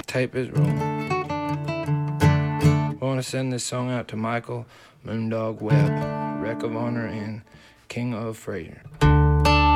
tape is rolling. I want to send this song out to Michael, Moondog Webb, Wreck of Honor, and King of Fraser.